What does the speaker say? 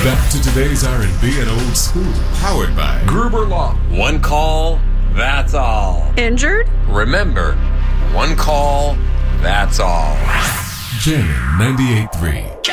Back to today's R&B and old school. Powered by Gruber Law. One call, that's all. Injured? Remember, one call, that's all. Jam 98.3.